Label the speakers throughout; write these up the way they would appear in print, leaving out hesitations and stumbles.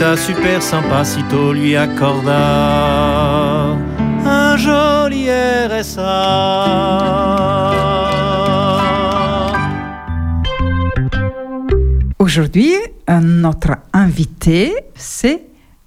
Speaker 1: La super sympacito lui accorda un joli RSA.
Speaker 2: Aujourd'hui, notre invité, c'est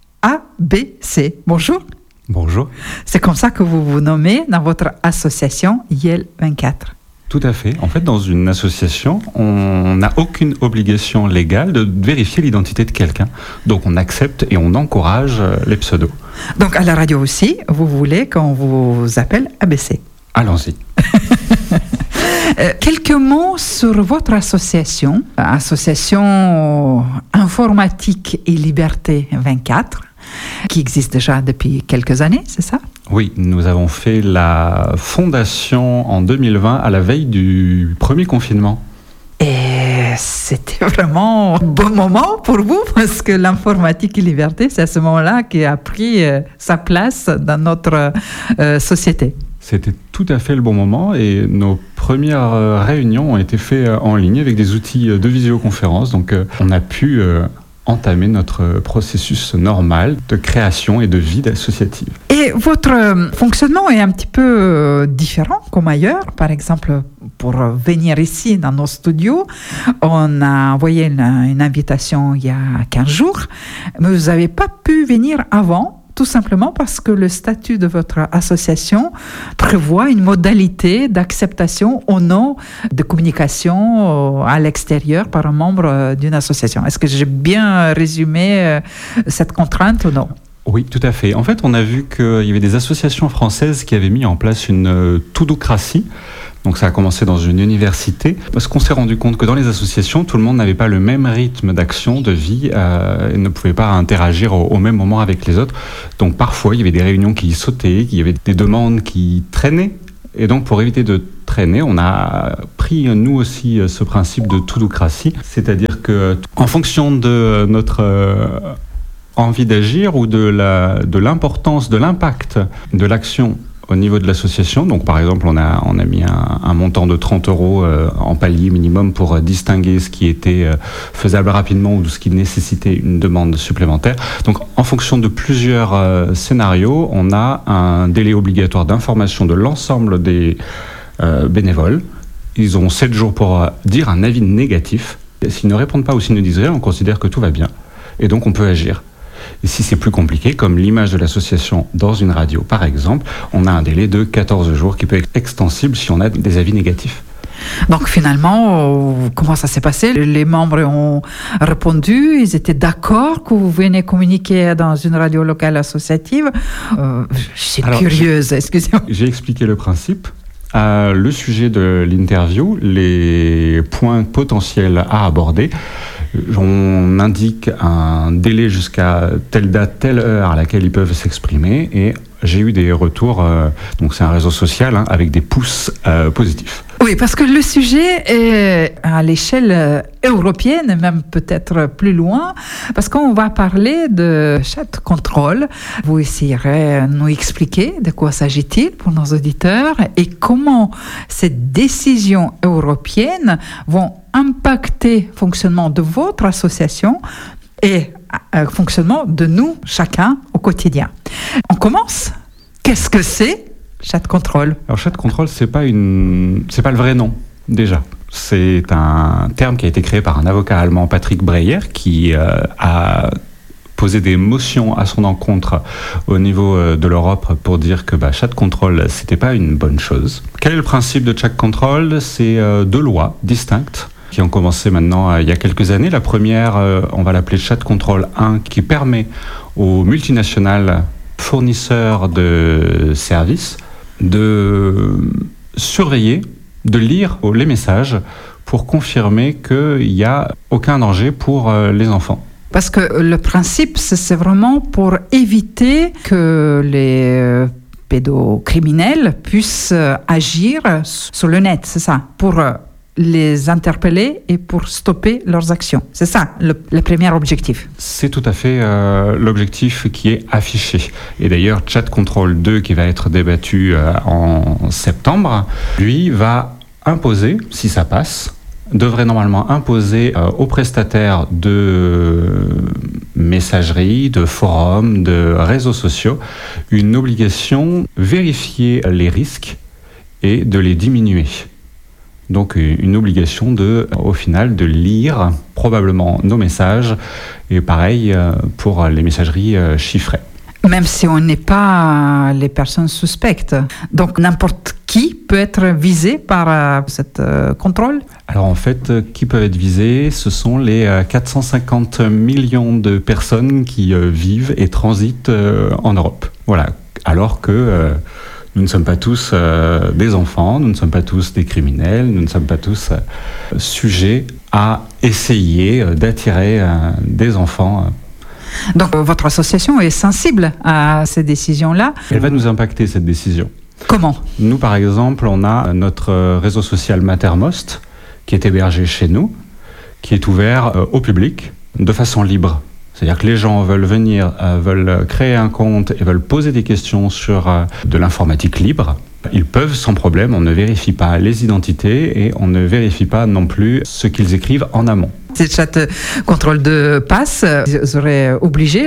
Speaker 2: ABC. Bonjour.
Speaker 3: Bonjour.
Speaker 2: C'est comme ça que vous vous nommez dans votre association YEL 24.
Speaker 3: Tout à fait. En fait, dans une association, on n'a aucune obligation légale de vérifier l'identité de quelqu'un. Donc, on accepte et on encourage les pseudos.
Speaker 2: Donc, à la radio aussi, vous voulez qu'on vous appelle ABC.
Speaker 3: Allons-y.
Speaker 2: Quelques mots sur votre association, Association Informatique et Liberté 24, qui existe déjà depuis quelques années, c'est ça ?
Speaker 3: Oui, nous avons fait la fondation en 2020 à la veille du premier confinement.
Speaker 2: Et c'était vraiment un bon moment pour vous, parce que l'informatique et liberté, c'est à ce moment-là qui a pris sa place dans notre société.
Speaker 3: C'était tout à fait le bon moment et nos premières réunions ont été faites en ligne avec des outils de visioconférence. Donc on a pu entamer notre processus normal de création et de vie associative.
Speaker 2: Et votre fonctionnement est un petit peu différent comme ailleurs. Par exemple, pour venir ici dans nos studios, on a envoyé une invitation il y a 15 jours, mais vous n'avez pas pu venir avant. Tout simplement parce que le statut de votre association prévoit une modalité d'acceptation ou non de communication à l'extérieur par un membre d'une association. Est-ce que j'ai bien résumé cette contrainte ou non ?
Speaker 3: Oui, tout à fait. En fait, on a vu qu'il y avait des associations françaises qui avaient mis en place une toudocratie. Donc ça a commencé dans une université, parce qu'on s'est rendu compte que dans les associations, tout le monde n'avait pas le même rythme d'action, de vie, et ne pouvait pas interagir au même moment avec les autres. Donc parfois, il y avait des réunions qui sautaient, il y avait des demandes qui traînaient. Et donc pour éviter de traîner, on a pris nous aussi ce principe de toudocratie, c'est-à-dire que en fonction de notre envie d'agir ou de l'importance, de l'impact de l'action au niveau de l'association, donc par exemple on a mis un montant de 30 € en palier minimum pour distinguer ce qui était faisable rapidement ou ce qui nécessitait une demande supplémentaire. Donc en fonction de plusieurs scénarios, on a un délai obligatoire d'information de l'ensemble des bénévoles. Ils ont 7 jours pour dire un avis négatif. S'ils ne répondent pas ou s'ils ne disent rien, on considère que tout va bien. Et donc on peut agir. Et si c'est plus compliqué, comme l'image de l'association dans une radio par exemple, on a un délai de 14 jours qui peut être extensible si on a des avis négatifs.
Speaker 2: Donc finalement, comment ça s'est passé ? Les membres ont répondu, ils étaient d'accord que vous venez communiquer dans une radio locale associative. Je suis curieuse, excusez-moi.
Speaker 3: J'ai expliqué le principe. Le sujet de l'interview, les points potentiels à aborder. On indique un délai jusqu'à telle date, telle heure à laquelle ils peuvent s'exprimer et j'ai eu des retours, donc c'est un réseau social avec des pouces positifs.
Speaker 2: Oui, parce que le sujet est à l'échelle européenne, même peut-être plus loin, parce qu'on va parler de chat control. Vous essayerez de nous expliquer de quoi s'agit-il pour nos auditeurs et comment ces décisions européennes vont impacter le fonctionnement de votre association et le fonctionnement de nous, chacun, au quotidien. On commence. Qu'est-ce que c'est chat control ?
Speaker 3: Alors chat control, c'est pas le vrai nom déjà. C'est un terme qui a été créé par un avocat allemand, Patrick Breyer, qui a posé des motions à son encontre au niveau de l'Europe pour dire que chat control, c'était pas une bonne chose. Quel est le principe de chat control ? C'est 2 lois distinctes qui ont commencé maintenant il y a quelques années. La première, on va l'appeler Chat Control 1, qui permet aux multinationales fournisseurs de services de surveiller, de lire les messages pour confirmer qu'il n'y a aucun danger pour les enfants.
Speaker 2: Parce que le principe, c'est vraiment pour éviter que les pédocriminels puissent agir sur le net, c'est ça, pour les interpeller et pour stopper leurs actions. C'est ça, le premier objectif.
Speaker 3: C'est tout à fait l'objectif qui est affiché. Et d'ailleurs, Chat Control 2, qui va être débattu en septembre, lui va imposer, si ça passe, devrait normalement imposer aux prestataires de messagerie, de forums, de réseaux sociaux, une obligation de vérifier les risques et de les diminuer. Donc une obligation au final, de lire probablement nos messages, et pareil pour les messageries chiffrées.
Speaker 2: Même si on n'est pas les personnes suspectes. Donc n'importe qui peut être visé par cette contrôle?
Speaker 3: Alors en fait, qui peuvent être visés, ce sont les 450 millions de personnes qui vivent et transitent en Europe. Voilà, alors que nous ne sommes pas tous des enfants, nous ne sommes pas tous des criminels, nous ne sommes pas tous sujets à essayer d'attirer des enfants.
Speaker 2: Donc votre association est sensible à ces décisions-là?
Speaker 3: Elle va nous impacter, cette décision.
Speaker 2: Comment?
Speaker 3: Nous, par exemple, on a notre réseau social Mattermost, qui est hébergé chez nous, qui est ouvert au public de façon libre. C'est-à-dire que les gens veulent venir, veulent créer un compte et veulent poser des questions sur de l'informatique libre. Ils peuvent sans problème, on ne vérifie pas les identités et on ne vérifie pas non plus ce qu'ils écrivent en amont.
Speaker 2: Cette contrôle de passe, vous serez obligé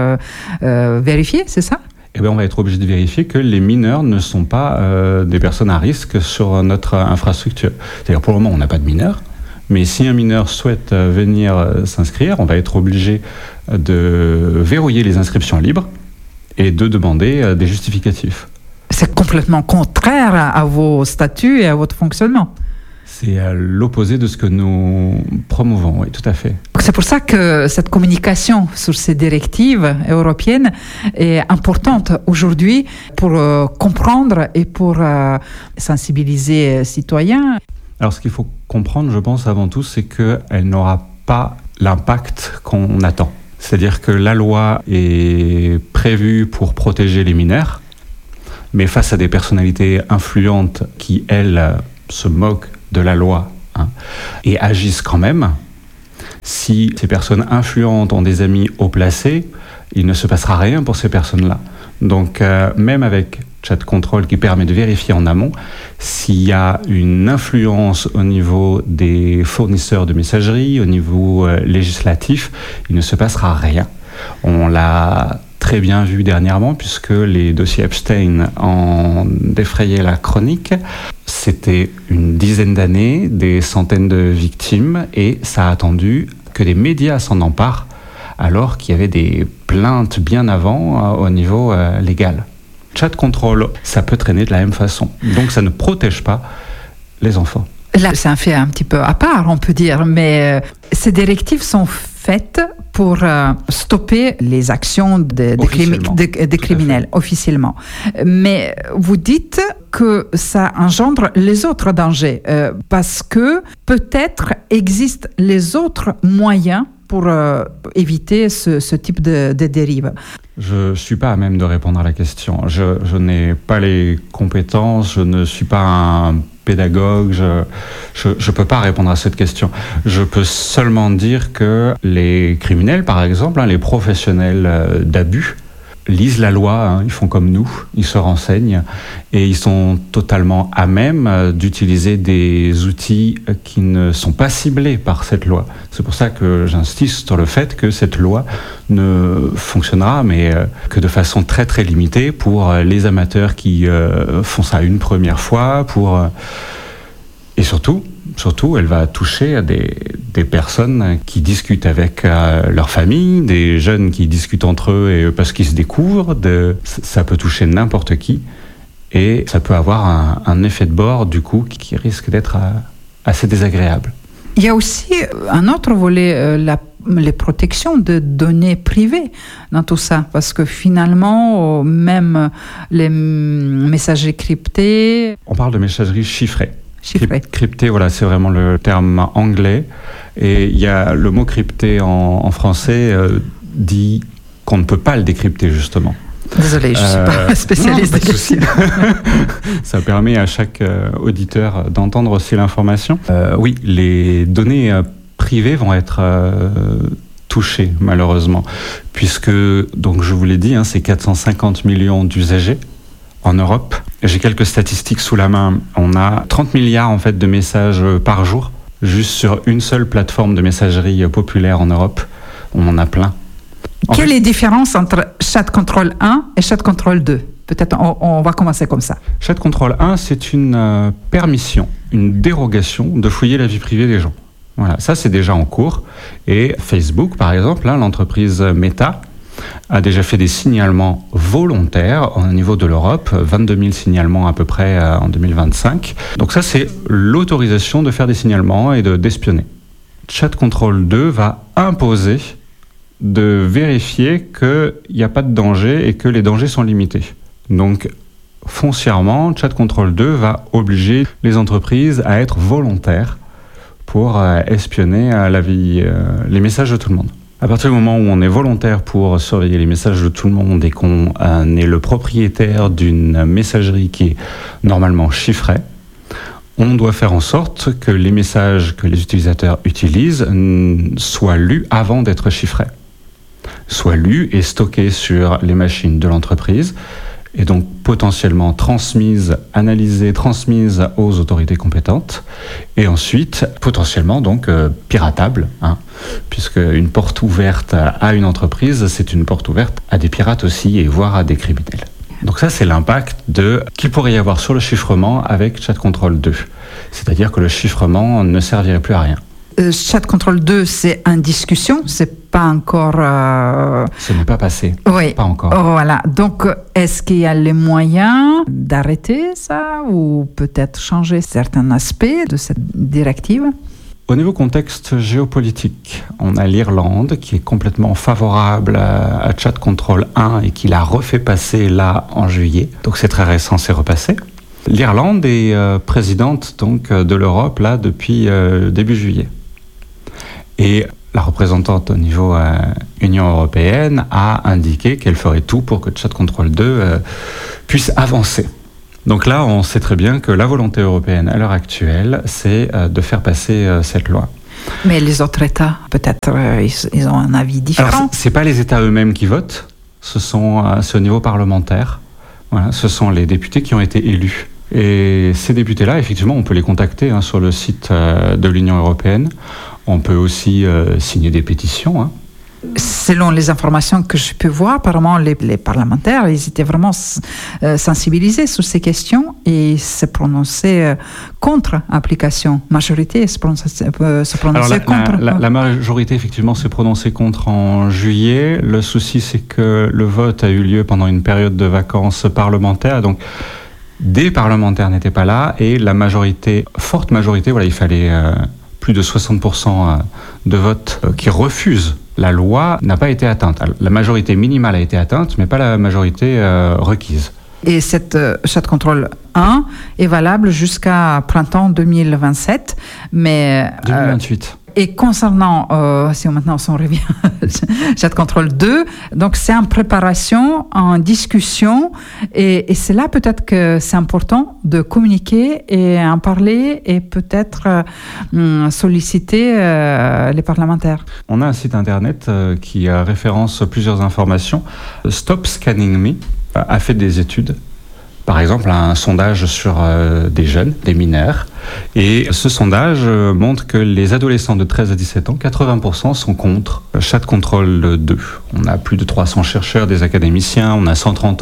Speaker 2: de vérifier, c'est ça?
Speaker 3: Eh bien, on va être obligé de vérifier que les mineurs ne sont pas des personnes à risque sur notre infrastructure. C'est-à-dire, pour le moment, on n'a pas de mineurs, mais si un mineur souhaite venir s'inscrire, on va être obligé de verrouiller les inscriptions libres et de demander des justificatifs.
Speaker 2: C'est complètement contraire à vos statuts et à votre fonctionnement.
Speaker 3: C'est l'opposé de ce que nous promouvons, oui, tout à fait.
Speaker 2: C'est pour ça que cette communication sur ces directives européennes est importante aujourd'hui pour comprendre et pour sensibiliser les citoyens.
Speaker 3: Alors, ce qu'il faut comprendre, je pense, avant tout, c'est qu'elle n'aura pas l'impact qu'on attend. C'est-à-dire que la loi est prévue pour protéger les mineurs, mais face à des personnalités influentes qui, elles, se moquent de la loi et agissent quand même, si ces personnes influentes ont des amis haut placés, il ne se passera rien pour ces personnes-là. Donc, même avec chat control qui permet de vérifier en amont, s'il y a une influence au niveau des fournisseurs de messagerie, au niveau législatif, il ne se passera rien. On l'a très bien vu dernièrement, puisque les dossiers Epstein ont défrayé la chronique. C'était une dizaine d'années, des centaines de victimes, et ça a attendu que les médias s'en emparent, alors qu'il y avait des plaintes bien avant au niveau légal. Chat control, ça peut traîner de la même façon. Donc ça ne protège pas les enfants.
Speaker 2: Là, c'est un fait un petit peu à part, on peut dire, mais ces directives sont faites pour stopper les actions des criminels, officiellement. Mais vous dites que ça engendre les autres dangers, parce que peut-être existent les autres moyens pour éviter ce type de dérive.
Speaker 3: Je ne suis pas à même de répondre à la question. Je n'ai pas les compétences, je ne suis pas un pédagogue, je ne peux pas répondre à cette question. Je peux seulement dire que les criminels, par exemple, les professionnels d'abus, lisent la loi, ils font comme nous, ils se renseignent et ils sont totalement à même d'utiliser des outils qui ne sont pas ciblés par cette loi. C'est pour ça que j'insiste sur le fait que cette loi ne fonctionnera, mais que de façon très très limitée pour les amateurs qui font ça une première fois, et surtout, elle va toucher à des personnes qui discutent avec leur famille, des jeunes qui discutent entre eux et parce qu'ils se découvrent. Ça peut toucher n'importe qui et ça peut avoir un effet de bord du coup qui risque d'être assez désagréable.
Speaker 2: Il y a aussi un autre volet, les protections de données privées dans tout ça, parce que finalement, même les messageries cryptés...
Speaker 3: On parle de messagerie chiffrée.
Speaker 2: Crypté,
Speaker 3: voilà, c'est vraiment le terme anglais. Et il y a le mot crypté en français dit qu'on ne peut pas le décrypter, justement.
Speaker 2: Désolée, je ne suis pas spécialiste.
Speaker 3: Non, pas de souci. Ça permet à chaque auditeur d'entendre aussi l'information. Oui, les données privées vont être touchées, malheureusement, puisque, donc je vous l'ai dit, c'est 450 millions d'usagers en Europe. J'ai quelques statistiques sous la main. On a 30 milliards en fait de messages par jour Juste sur une seule plateforme de messagerie populaire en Europe, on en a plein.
Speaker 2: Quelle est la différence entre Chat Control 1 et Chat Control 2 ? Peut-être on va commencer comme ça.
Speaker 3: Chat Control 1, c'est une permission, une dérogation de fouiller la vie privée des gens. Voilà, ça c'est déjà en cours. Et Facebook, par exemple, l'entreprise Meta, a déjà fait des signalements volontaires au niveau de l'Europe, 22 000 signalements à peu près en 2025. Donc ça, c'est l'autorisation de faire des signalements et d'espionner. Chat Control 2 va imposer de vérifier qu'il n'y a pas de danger et que les dangers sont limités. Donc, foncièrement, Chat Control 2 va obliger les entreprises à être volontaires pour espionner les messages de tout le monde. À partir du moment où on est volontaire pour surveiller les messages de tout le monde et qu'on est le propriétaire d'une messagerie qui est normalement chiffrée, on doit faire en sorte que les messages que les utilisateurs utilisent soient lus avant d'être chiffrés, soient lus et stockés sur les machines de l'entreprise, et donc potentiellement analysées, transmises aux autorités compétentes, et ensuite potentiellement donc piratables, puisque une porte ouverte à une entreprise, c'est une porte ouverte à des pirates aussi, et voire à des criminels. Donc ça, c'est l'impact qu'il pourrait y avoir sur le chiffrement avec Chat Control 2. C'est-à-dire que le chiffrement ne servirait plus à rien.
Speaker 2: Chat Control 2, c'est en discussion, c'est pas encore...
Speaker 3: Ce n'est pas passé,
Speaker 2: oui.
Speaker 3: Pas encore.
Speaker 2: Voilà, donc est-ce qu'il y a les moyens d'arrêter ça ou peut-être changer certains aspects de cette directive ?
Speaker 3: Au niveau contexte géopolitique, on a l'Irlande qui est complètement favorable à Chat Control 1 et qui l'a refait passer là en juillet. Donc c'est très récent, c'est repassé. L'Irlande est présidente donc de l'Europe là depuis début juillet. Et la représentante au niveau Union européenne a indiqué qu'elle ferait tout pour que Chat Control 2 puisse avancer. Donc là, on sait très bien que la volonté européenne à l'heure actuelle, c'est de faire passer cette loi.
Speaker 2: Mais les autres États, peut-être, ils ont un avis différent.
Speaker 3: Alors, c'est pas les États eux-mêmes qui votent, c'est au niveau parlementaire. Voilà, ce sont les députés qui ont été élus. Et ces députés-là, effectivement, on peut les contacter sur le site de l'Union européenne. On peut aussi signer des pétitions.
Speaker 2: Selon les informations que je peux voir, apparemment, les parlementaires, ils étaient vraiment sensibilisés sur ces questions et se prononçaient contre l'application. Majorité se prononçait contre.
Speaker 3: La majorité, effectivement, s'est prononcée contre en juillet. Le souci, c'est que le vote a eu lieu pendant une période de vacances parlementaires. Donc, des parlementaires n'étaient pas là et la majorité, forte majorité, il fallait plus de 60% de votes qui refusent la loi n'a pas été atteinte. La majorité minimale a été atteinte, mais pas la majorité requise.
Speaker 2: Et cette Chat Control 1 est valable jusqu'à printemps 2027, mais...
Speaker 3: 2028.
Speaker 2: Et concernant, si maintenant on revient Chat Control 2, donc c'est en préparation, en discussion, et c'est là peut-être que c'est important de communiquer et en parler et peut-être solliciter les parlementaires.
Speaker 3: On a un site internet qui référence plusieurs informations. Stop Scanning Me a fait des études. Par exemple, un sondage sur des jeunes, des mineurs. Et ce sondage montre que les adolescents de 13 à 17 ans, 80% sont contre Chat Control 2. On a plus de 300 chercheurs, des académiciens, on a 130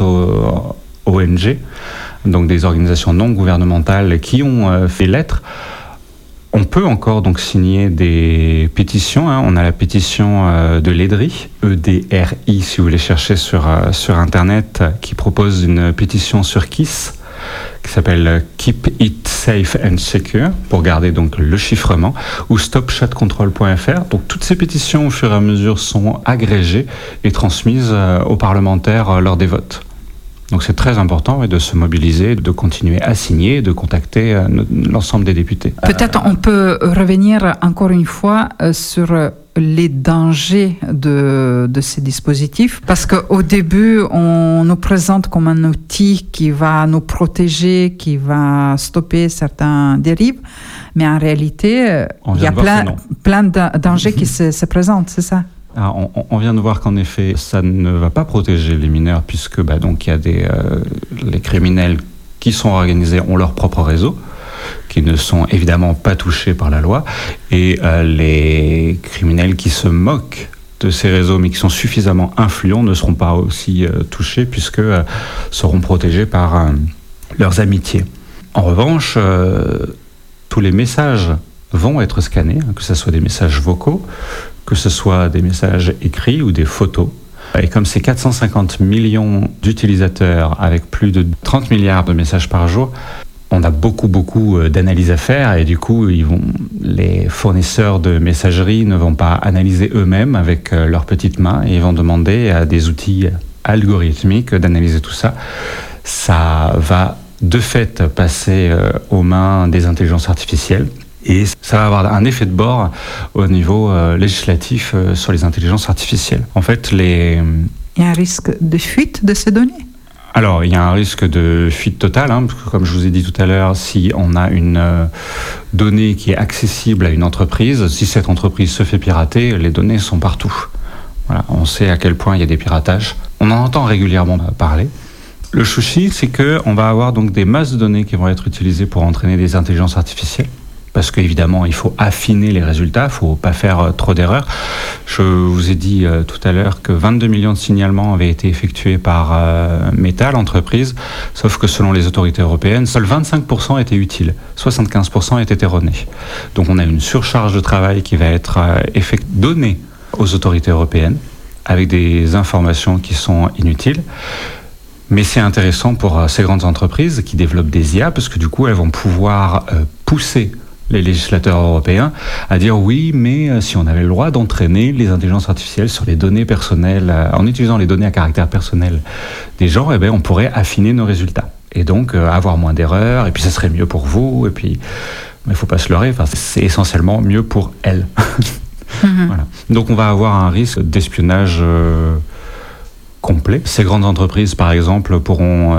Speaker 3: ONG, donc des organisations non gouvernementales qui ont fait lettre. On peut encore donc signer des pétitions. On a la pétition de l'EDRI, EDRI si vous voulez chercher sur Internet, qui propose une pétition sur KISS qui s'appelle Keep It Safe and Secure pour garder donc le chiffrement, ou stopchatcontrol.fr. Donc toutes ces pétitions au fur et à mesure sont agrégées et transmises aux parlementaires lors des votes. Donc c'est très important de se mobiliser, de continuer à signer, de contacter l'ensemble des députés.
Speaker 2: Peut-être on peut revenir encore une fois sur les dangers de ces dispositifs, parce qu'au début, on nous présente comme un outil qui va nous protéger, qui va stopper certaines dérives, mais en réalité, il y a plein de dangers qui se présentent, c'est ça ?
Speaker 3: Alors, on vient de voir qu'en effet, ça ne va pas protéger les mineurs, puisque donc il y a les criminels qui sont organisés ont leur propre réseau. qui ne sont évidemment pas touchés par la loi, et les criminels qui se moquent de ces réseaux mais qui sont suffisamment influents ne seront pas aussi touchés puisque seront protégés par leurs amitiés. En revanche, tous les messages vont être scannés, que ce soit des messages vocaux, que ce soit des messages écrits ou des photos. Et comme c'est 450 millions d'utilisateurs avec plus de 30 milliards de messages par jour, on a beaucoup d'analyses à faire et du coup, les fournisseurs de messagerie ne vont pas analyser eux-mêmes avec leurs petites mains et ils vont demander à des outils algorithmiques d'analyser tout ça. Ça va de fait passer aux mains des intelligences artificielles. Et ça va avoir un effet de bord au niveau législatif sur les intelligences artificielles. En fait,
Speaker 2: Il y a un risque de fuite de ces données ?
Speaker 3: Alors, il y a un risque de fuite totale, parce que comme je vous ai dit tout à l'heure, si on a une donnée qui est accessible à une entreprise, si cette entreprise se fait pirater, les données sont partout. Voilà, on sait à quel point il y a des piratages. On en entend régulièrement parler. Le chouchi, c'est qu'on va avoir donc des masses de données qui vont être utilisées pour entraîner des intelligences artificielles. Parce qu'évidemment, il faut affiner les résultats, il ne faut pas faire trop d'erreurs. Je vous ai dit tout à l'heure que 22 millions de signalements avaient été effectués par Meta, l'entreprise, sauf que selon les autorités européennes, seuls 25% étaient utiles, 75% étaient erronés. Donc on a une surcharge de travail qui va être donnée aux autorités européennes, avec des informations qui sont inutiles. Mais c'est intéressant pour ces grandes entreprises qui développent des IA, parce que du coup, elles vont pouvoir pousser les législateurs européens à dire oui, mais si on avait le droit d'entraîner les intelligences artificielles sur les données personnelles, en utilisant les données à caractère personnel des gens, eh bien, on pourrait affiner nos résultats. Et donc avoir moins d'erreurs, et puis ça serait mieux pour vous, et puis il ne faut pas se leurrer, c'est essentiellement mieux pour elles. Voilà. Donc on va avoir un risque d'espionnage complet. Ces grandes entreprises, par exemple, pourront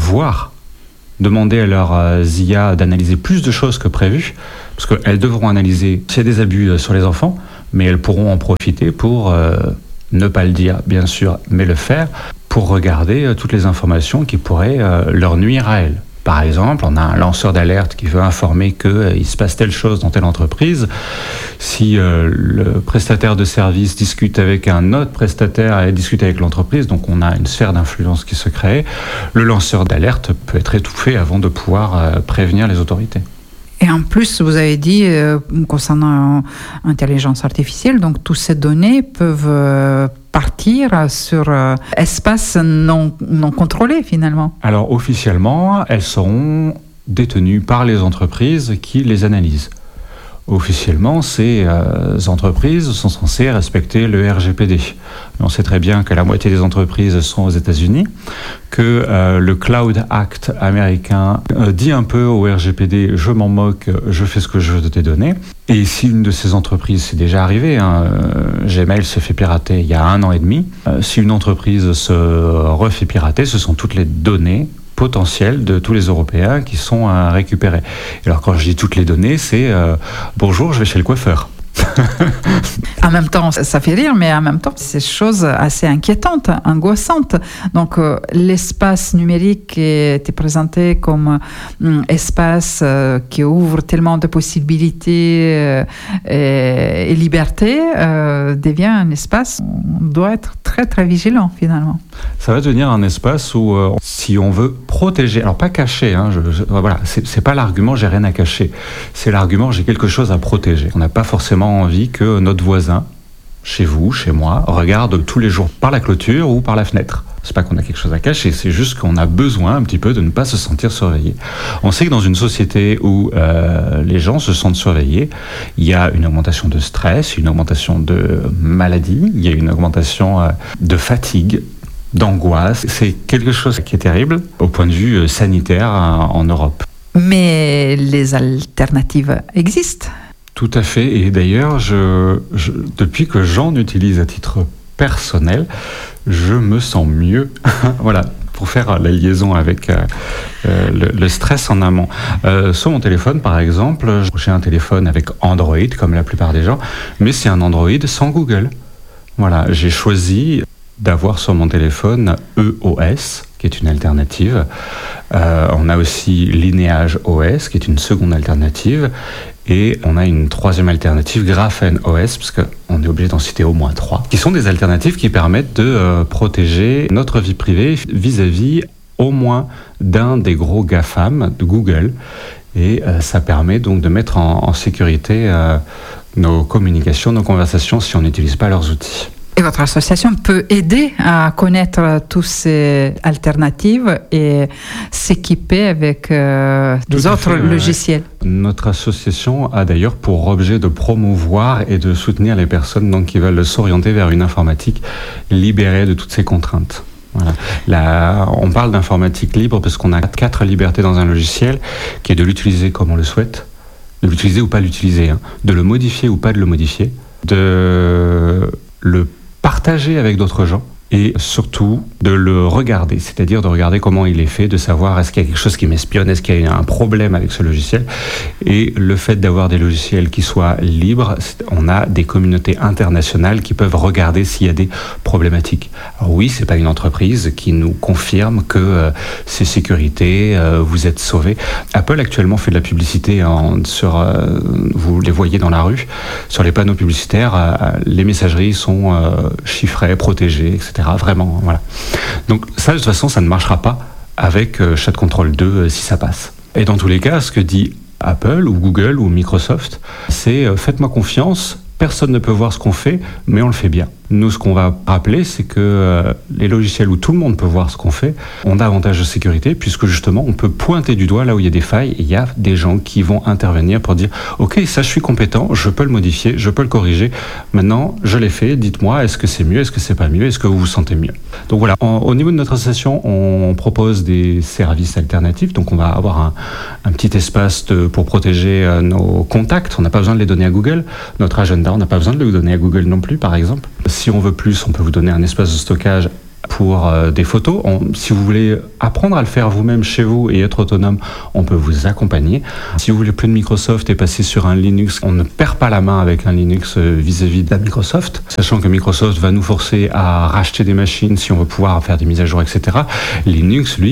Speaker 3: demander à leurs IA d'analyser plus de choses que prévu, parce qu'elles devront analyser s'il y a des abus sur les enfants, mais elles pourront en profiter pour ne pas le dire, bien sûr, mais le faire, pour regarder toutes les informations qui pourraient leur nuire à elles. Par exemple, on a un lanceur d'alerte qui veut informer qu'il se passe telle chose dans telle entreprise. Si le prestataire de service discute avec un autre prestataire et discute avec l'entreprise, donc on a une sphère d'influence qui se crée, le lanceur d'alerte peut être étouffé avant de pouvoir prévenir les autorités.
Speaker 2: Et en plus, vous avez dit, concernant l'intelligence artificielle, donc toutes ces données peuvent partir sur espace non contrôlé finalement.
Speaker 3: Alors officiellement, elles seront détenues par les entreprises qui les analysent. Officiellement, ces entreprises sont censées respecter le RGPD. Mais on sait très bien que la moitié des entreprises sont aux États-Unis, que le Cloud Act américain dit un peu au RGPD « je m'en moque, je fais ce que je veux de tes données ». Et si une de ces entreprises, c'est déjà arrivé, Gmail se fait pirater il y a 1 an et demi, si une entreprise se refait pirater, ce sont toutes les données potentiels de tous les Européens qui sont récupérés. Et alors quand je dis toutes les données, c'est bonjour, je vais chez le coiffeur.
Speaker 2: En même temps, ça fait rire, mais en même temps, c'est des choses assez inquiétantes, angoissantes. Donc, l'espace numérique était présenté comme espace qui ouvre tellement de possibilités et liberté, devient un espace où on doit être très, très vigilant, finalement.
Speaker 3: Ça va devenir un espace où, si on veut protéger, alors pas cacher, voilà, c'est pas l'argument j'ai rien à cacher, c'est l'argument j'ai quelque chose à protéger. On n'a pas forcément envie que notre voisin, chez vous, chez moi, regarde tous les jours par la clôture ou par la fenêtre. C'est pas qu'on a quelque chose à cacher, c'est juste qu'on a besoin un petit peu de ne pas se sentir surveillé. On sait que dans une société où les gens se sentent surveillés, il y a une augmentation de stress, une augmentation de maladie, il y a une augmentation de fatigue, d'angoisse. C'est quelque chose qui est terrible au point de vue sanitaire en Europe.
Speaker 2: Mais les alternatives existent.
Speaker 3: Tout à fait. Et d'ailleurs, depuis que j'en utilise à titre personnel, je me sens mieux. Voilà, pour faire la liaison avec le stress en amont. Sur mon téléphone, par exemple, j'ai un téléphone avec Android, comme la plupart des gens, mais c'est un Android sans Google. Voilà, j'ai choisi d'avoir sur mon téléphone EOS, qui est une alternative. On a aussi Lineage OS, qui est une seconde alternative. Et on a une troisième alternative, Graphene OS, parce qu'on est obligé d'en citer au moins 3, qui sont des alternatives qui permettent de protéger notre vie privée vis-à-vis au moins d'un des gros GAFAM de Google. Et ça permet donc de mettre en sécurité nos communications, nos conversations si on n'utilise pas leurs outils.
Speaker 2: Et votre association peut aider à connaître toutes ces alternatives et s'équiper avec des autres logiciels.
Speaker 3: Notre association a d'ailleurs pour objet de promouvoir et de soutenir les personnes donc, qui veulent s'orienter vers une informatique libérée de toutes ces contraintes. Voilà. Là, on parle d'informatique libre parce qu'on a 4 libertés dans un logiciel, qui est de l'utiliser comme on le souhaite, de l'utiliser ou pas l'utiliser, de le modifier ou pas de le modifier, de le partager avec d'autres gens et surtout de le regarder, c'est-à-dire de regarder comment il est fait, de savoir est-ce qu'il y a quelque chose qui m'espionne, est-ce qu'il y a un problème avec ce logiciel. Et le fait d'avoir des logiciels qui soient libres, on a des communautés internationales qui peuvent regarder s'il y a des problématiques. Alors oui, c'est pas une entreprise qui nous confirme que c'est sécurité, vous êtes sauvés. Apple actuellement fait de la publicité vous les voyez dans la rue, sur les panneaux publicitaires, les messageries sont chiffrées, protégées, etc. Vraiment, voilà. Donc ça, de toute façon, ça ne marchera pas avec Chat Control 2 si ça passe. Et dans tous les cas, ce que dit Apple ou Google ou Microsoft, c'est faites-moi confiance, personne ne peut voir ce qu'on fait, mais on le fait bien. Nous, ce qu'on va rappeler, c'est que les logiciels où tout le monde peut voir ce qu'on fait ont davantage de sécurité, puisque justement, on peut pointer du doigt là où il y a des failles, et il y a des gens qui vont intervenir pour dire « Ok, ça, je suis compétent, je peux le modifier, je peux le corriger. Maintenant, je l'ai fait, dites-moi, est-ce que c'est mieux, est-ce que c'est pas mieux, est-ce que vous vous sentez mieux ?» Donc voilà, au niveau de notre association, on propose des services alternatifs, donc on va avoir un petit espace pour protéger nos contacts. On n'a pas besoin de les donner à Google. Notre agenda, on n'a pas besoin de le donner à Google non plus, par exemple. Si on veut plus, on peut vous donner un espace de stockage pour des photos. Si vous voulez apprendre à le faire vous-même chez vous et être autonome, on peut vous accompagner. Si vous voulez plus de Microsoft et passer sur un Linux, on ne perd pas la main avec un Linux vis-à-vis de la Microsoft, sachant que Microsoft va nous forcer à racheter des machines si on veut pouvoir faire des mises à jour, etc. Linux, lui,